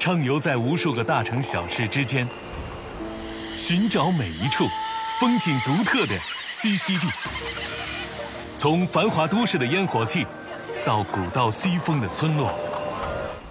畅游在无数个大城小市之间，寻找每一处风景独特的栖息地。从繁华都市的烟火气，到古道西风的村落，